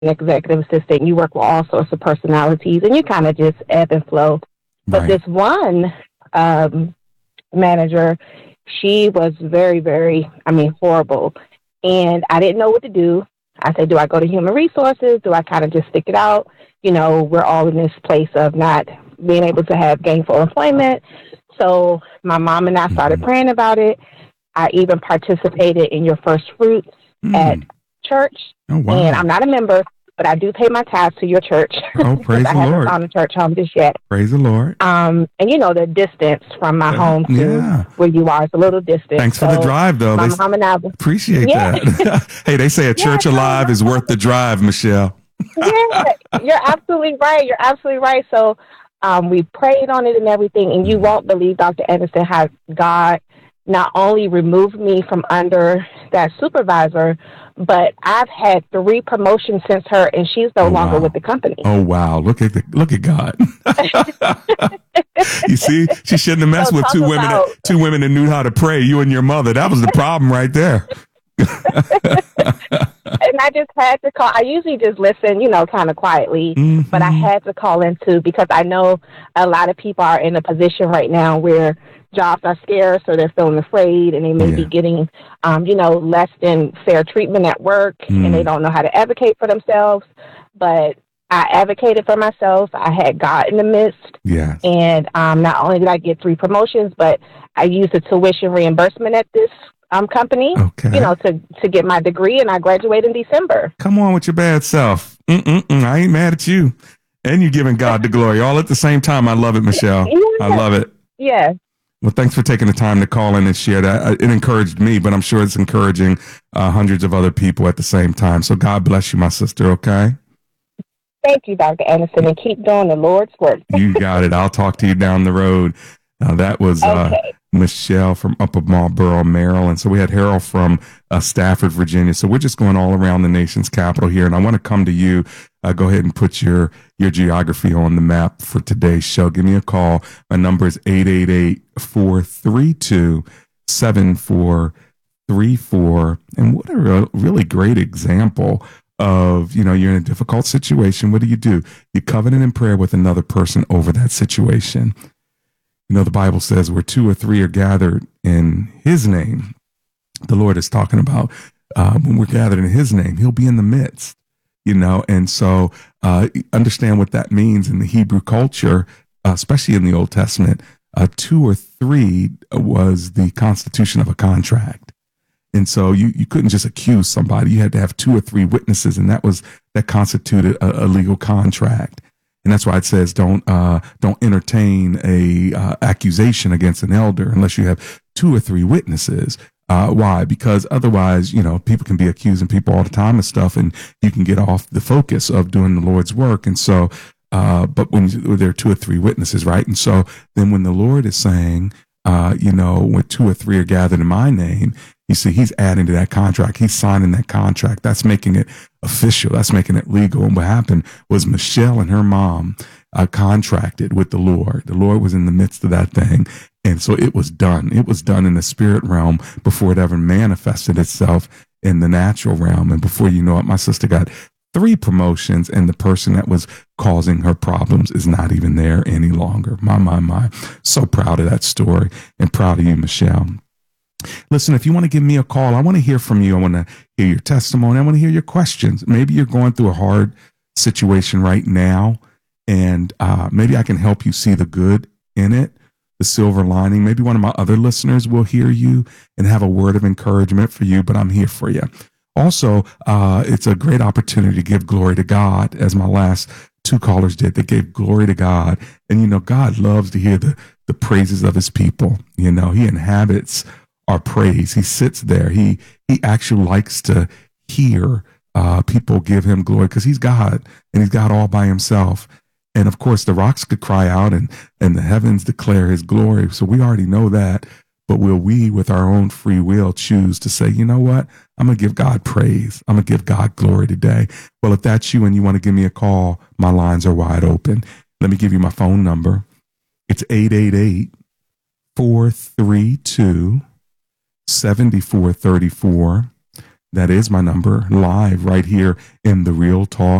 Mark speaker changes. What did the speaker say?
Speaker 1: an executive assistant, you work with all sorts of personalities, and you kind of just ebb and flow. But
Speaker 2: Right.
Speaker 1: this one manager, she was very, very, I mean, horrible. And I didn't know what to do. I said, do I go to human resources? Do I kind of just stick it out? You know, we're all in this place of not being able to have gainful employment. So my mom and I started
Speaker 2: Mm-hmm.
Speaker 1: praying about it. I even participated in your first fruits at
Speaker 2: Mm.
Speaker 1: church.
Speaker 2: Oh,
Speaker 1: And
Speaker 2: wow.
Speaker 1: I'm not a member, but I do pay my tithes to your church
Speaker 2: Oh,
Speaker 1: because
Speaker 2: praise
Speaker 1: I
Speaker 2: the
Speaker 1: haven't
Speaker 2: Lord.
Speaker 1: found a church home just yet.
Speaker 2: Praise the Lord.
Speaker 1: And you know, the distance from my home to
Speaker 2: Yeah.
Speaker 1: where you are is a little distant.
Speaker 2: Thanks for the
Speaker 1: So
Speaker 2: drive, though.
Speaker 1: my
Speaker 2: They
Speaker 1: mom and I,
Speaker 2: appreciate
Speaker 1: yeah,
Speaker 2: that. Hey, they say a
Speaker 1: yeah,
Speaker 2: church
Speaker 1: no,
Speaker 2: alive is worth the drive, Michelle.
Speaker 1: yeah, you're absolutely right. You're absolutely right. So we prayed on it and everything, and you
Speaker 2: Mhm.
Speaker 1: won't believe, Dr. Anderson, how God not only removed me from under that supervisor, but I've had 3 promotions since her, and she's no
Speaker 2: Oh,
Speaker 1: longer with
Speaker 2: wow.
Speaker 1: the company.
Speaker 2: Oh, wow. Look at God. You see, she shouldn't have messed
Speaker 1: So
Speaker 2: with
Speaker 1: talk about,
Speaker 2: two women that knew how to pray, you and your mother. That was the problem right there.
Speaker 1: and I just had to call. I usually just listen, you know, kind of quietly, but I
Speaker 2: Hmm.
Speaker 1: had to call in too because I know a lot of people are in a position right now where jobs are scarce or they're feeling afraid and they may be
Speaker 2: Yeah.
Speaker 1: getting, you know, less than fair treatment at work and they
Speaker 2: Mm.
Speaker 1: don't know how to advocate for themselves. But I advocated for myself. I had God in the midst.
Speaker 2: Yes.
Speaker 1: And not only did I get 3 promotions, but I used the tuition reimbursement at this company, you
Speaker 2: Okay.
Speaker 1: know, to get my degree, and I graduate in December.
Speaker 2: Come on with your bad self. Mm-mm-mm. I ain't mad at you. And you're giving God the glory all at the same time. I love it, Michelle. I
Speaker 1: Yeah,
Speaker 2: love it.
Speaker 1: yeah.
Speaker 2: Well, thanks for taking the time to call in and share that. It encouraged me, but I'm sure it's encouraging hundreds of other people at the same time. So God bless you, my sister, okay?
Speaker 1: Thank you, Dr. Anderson, and keep doing the Lord's work.
Speaker 2: You got it. I'll talk to you down the road. That was
Speaker 1: Okay.
Speaker 2: Michelle from Upper Marlboro, Maryland. So we had Harold from Stafford, Virginia. So we're just going all around the nation's capital here. And I want to come to you. Go ahead and put your geography on the map for today's show. Give me a call. My number is 888-432-7434. And what a really great example of, you know, you're in a difficult situation. What do? You covenant in prayer with another person over that situation. You know, the Bible says where 2 or 3 are gathered in his name, the Lord is talking about when we're gathered in his name, he'll be in the midst, you know. And so understand what that means in the Hebrew culture, especially in the Old Testament. 2 or 3 was the constitution of a contract. And so you couldn't just accuse somebody. You had to have 2 or 3 witnesses, and that constituted a legal contract. And that's why it says don't entertain a accusation against an elder unless you have 2 or 3 witnesses. Why? Because otherwise, you know, people can be accusing people all the time of stuff, and you can get off the focus of doing the Lord's work. And so, but when there are 2 or 3 witnesses, right? And so then when the Lord is saying, you know, when 2 or 3 are gathered in my name, you see, he's adding to that contract. He's signing that contract. That's making it official. That's making it legal. And what happened was Michelle and her mom contracted with the Lord. The Lord was in the midst of that thing. And so it was done. It was done in the spirit realm before it ever manifested itself in the natural realm. And before you know it, my sister got 3 promotions, and the person that was causing her problems is not even there any longer. My. So proud of that story and proud of you, Michelle. Listen, if you want to give me a call, I want to hear from you. I want to hear your testimony. I want to hear your questions. Maybe you're going through a hard situation right now, and maybe I can help you see the good in it, the silver lining. Maybe one of my other listeners will hear you and have a word of encouragement for you, but I'm here for you. Also, it's a great opportunity to give glory to God, as my last 2 callers did. They gave glory to God. And, you know, God loves to hear the praises of his people. You know, he inhabits our praise. He sits there. He actually likes to hear people give him glory because he's God, and he's God all by himself. And of course, the rocks could cry out and the heavens declare his glory. So we already know that. But will we, with our own free will, choose to say, you know what? I'm going to give God praise. I'm going to give God glory today. Well, if that's you and you want to give me a call, my lines are wide open. Let me give you my phone number. It's 888-432-7434. That is my number, live right here in the Real Talk